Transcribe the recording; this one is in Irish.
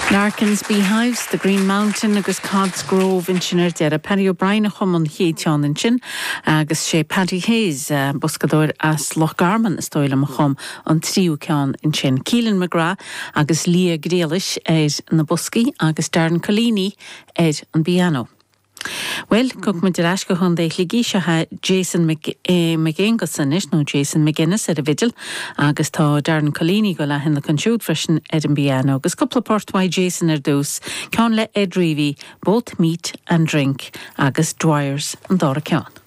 Larkin's Beehives, the Green Mountain agus Cods Grove in Sinner Dera Paddy O'Brien a chumon héiteán in sin agus sé Paddy Hayes buscador as Lochgarman stoil am chum an tríú ceán in sin Keelan McGrath agus Leah Grealish na busci agus Darren Collini an piano. Well, cook me de go hon de ligíise Jason McGingosan is no Jason McGuinness a vigil agus tá Darren Collini go le hen na consiúd freisin an piano agus couple portwai Jason dús cean le Ed Reevy both meat and drink agus Dwyers an dora cean.